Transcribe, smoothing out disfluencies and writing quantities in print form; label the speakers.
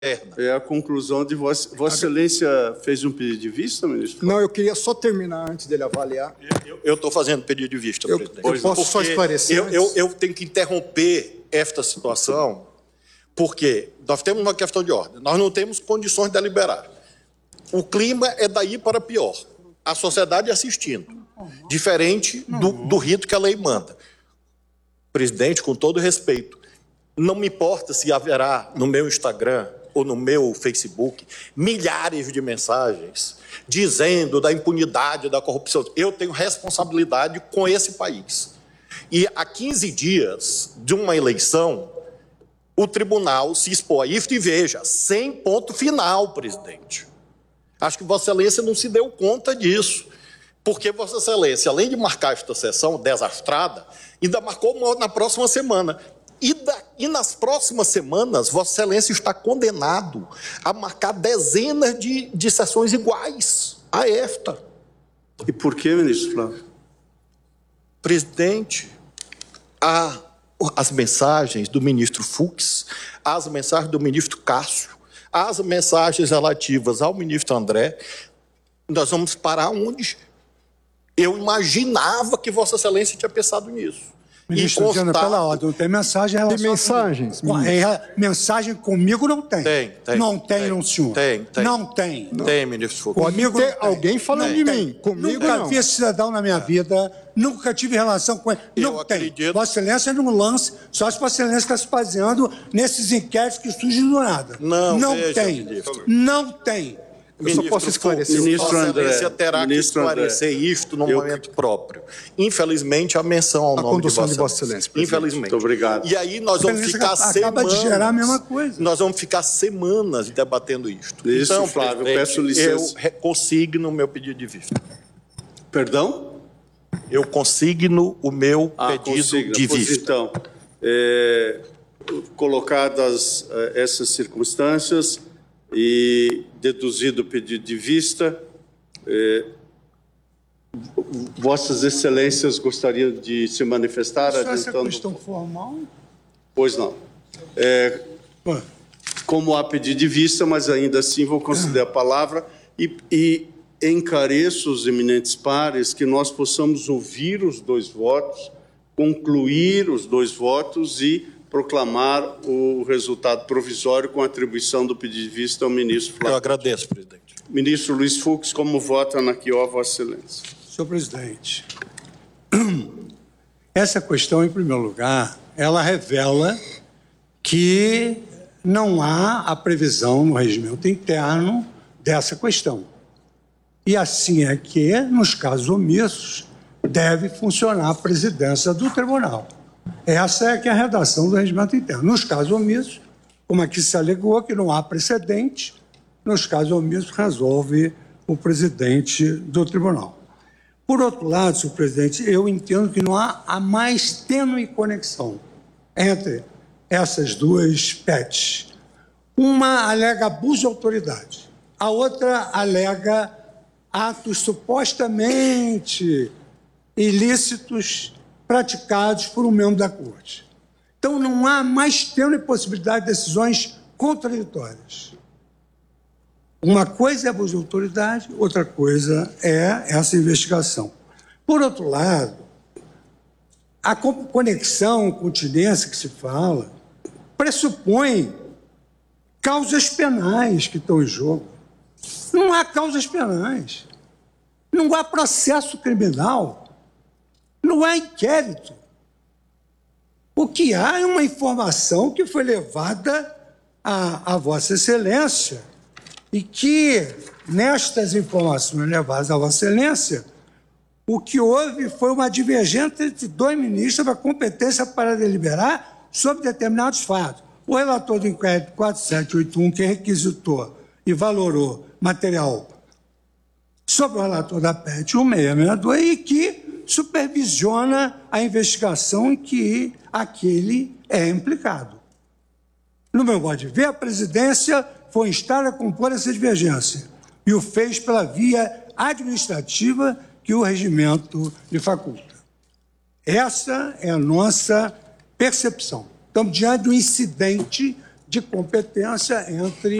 Speaker 1: É a conclusão de Vossa Excelência fez um pedido de vista, ministro?
Speaker 2: Não, eu queria só terminar antes dele avaliar.
Speaker 3: Eu estou fazendo pedido de vista, presidente.
Speaker 2: Eu posso só esclarecer?
Speaker 3: Eu tenho que interromper esta situação, porque nós temos uma questão de ordem. Nós não temos condições de deliberar. O clima é daí para pior. A sociedade assistindo, diferente do rito que a lei manda. Presidente, com todo respeito, não me importa se haverá no meu Instagram ou no meu Facebook milhares de mensagens dizendo da impunidade, da corrupção. Eu tenho responsabilidade com esse país. E há 15 dias de uma eleição, o tribunal se expõe a isso e veja, sem ponto final, presidente. Acho que Vossa Excelência não se deu conta disso. Porque Vossa Excelência, além de marcar esta sessão desastrada, ainda marcou uma na próxima semana. E nas próximas semanas, Vossa Excelência está condenado a marcar dezenas de sessões iguais a esta.
Speaker 1: E por que, ministro Flávio?
Speaker 3: Presidente, as mensagens do ministro Fux, as mensagens do ministro Cássio, as mensagens relativas ao ministro André, nós vamos parar onde? Eu imaginava que Vossa Excelência tinha pensado nisso.
Speaker 4: Ministro, pela ordem, não tem mensagem em relação...
Speaker 2: Tem mensagens?
Speaker 4: Mensagem comigo não tem.
Speaker 3: Tem.
Speaker 4: Não tem, não, senhor.
Speaker 3: Tem.
Speaker 4: Não tem.
Speaker 3: Tem, ministro Fux.
Speaker 2: Comigo tem alguém falando de mim. Comigo
Speaker 4: nunca
Speaker 2: não.
Speaker 4: vi esse cidadão na minha vida, nunca tive relação com ele. Não tem.
Speaker 3: Acredito.
Speaker 4: Vossa Excelência não lance, só se Vossa Excelência está se baseando nesses inquéritos que surgem do nada.
Speaker 3: Não
Speaker 4: tem.
Speaker 3: Ministro.
Speaker 4: Não tem.
Speaker 2: Eu só posso esclarecer.
Speaker 1: Ministro André,
Speaker 3: Vossa Excelência terá que esclarecer isto no momento próprio. Infelizmente, a menção ao nome de Vossa Excelência. Infelizmente.
Speaker 1: Muito obrigado.
Speaker 3: E aí nós vamos ficar semanas...
Speaker 4: Acaba de gerar a mesma coisa.
Speaker 3: Nós vamos ficar semanas debatendo isto.
Speaker 1: Isso,
Speaker 3: Então,
Speaker 1: Flávio, eu peço licença.
Speaker 3: Eu consigno o meu pedido de vista.
Speaker 1: Perdão?
Speaker 3: Eu consigno o meu pedido de
Speaker 1: Pois
Speaker 3: vista.
Speaker 1: então, colocadas essas circunstâncias e deduzido o pedido de vista, Vossas Excelências gostariam de se manifestar?
Speaker 4: Essa é questão formal?
Speaker 1: Pois não. Como há pedido de vista, mas ainda assim vou conceder a palavra e encareço os eminentes pares que nós possamos ouvir os dois votos, concluir os dois votos e proclamar o resultado provisório com atribuição do pedido de vista ao ministro Flávio.
Speaker 3: Eu agradeço, presidente.
Speaker 1: Ministro Luiz Fux, como vota na QO, Vossa Excelência?
Speaker 4: Senhor presidente, essa questão, em primeiro lugar, ela revela que não há a previsão no regimento interno dessa questão. E assim é que, nos casos omissos, deve funcionar a presidência do tribunal. Essa é que é a redação do regimento interno. Nos casos omissos, como aqui se alegou que não há precedente, nos casos omissos resolve o presidente do tribunal. Por outro lado, senhor presidente, eu entendo que não há a mais tênue conexão entre essas duas PETs. Uma alega abuso de autoridade, a outra alega atos supostamente ilícitos praticados por um membro da Corte. Então, não há mais tênue possibilidade de decisões contraditórias. Uma coisa é abuso de autoridade, outra coisa é essa investigação. Por outro lado, a conexão, continência que se fala, pressupõe causas penais que estão em jogo. Não há causas penais. Não há processo criminal. Não há inquérito. O que há é uma informação que foi levada a Vossa Excelência e que, nestas informações levadas a Vossa Excelência, o que houve foi uma divergência entre dois ministros sobre a competência para deliberar sobre determinados fatos. O relator do inquérito 4781, que requisitou e valorou material sobre o relator da PET 1662 e que supervisiona a investigação em que aquele é implicado. No meu modo de ver, a presidência foi instada a compor essa divergência e o fez pela via administrativa que o regimento lhe faculta. Essa é a nossa percepção. Estamos diante de um incidente de competência entre